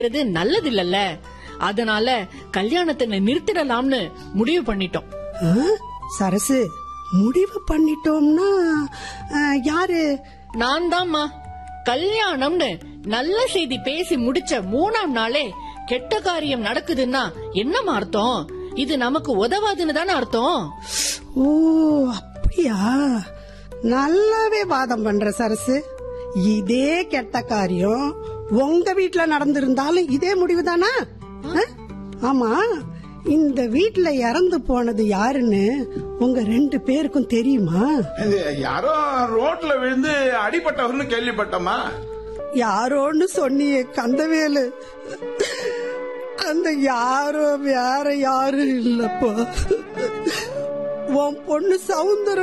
நல்லது இல்லல்ல. அதனால கல்யாணத்தை நிறுத்திடலாம்னு முடிவு பண்ணிட்டோம். சரசு, முடிவு பண்ணிட்டோம்னா யாரு? நான் தான்மா. கல்யாணம்னு நல்ல செய்தி பேசி முடிச்ச 3ஆம் நாளே கெட்ட காரியம் நடக்குதுன்னா என்னமா அர்த்தம்? இது நமக்கு உதவாதுன்னு தானே அர்த்தம். ஓ, அப்படியா? நல்லாவே வாதம் பண்ற சரசு. இதே கெட்ட காரியம் உங்க வீட்டுல நடந்திருந்தாலும் இதே முடிவுதானா? ஆமா, இந்த வீட்டுல இறந்து போனது யாருன்னு உங்க 2 பேருக்கும் தெரியுமா? யாரோ ரோட்ல விழுந்து அடிபட்டவர்னு கேள்விப்பட்டோமா? யாரோன்னு சொன்னியே கந்தவேலு, அந்த யாரோ வேற யாரும் இல்லப்பா, உன் பொண்ணு சவுந்தரம்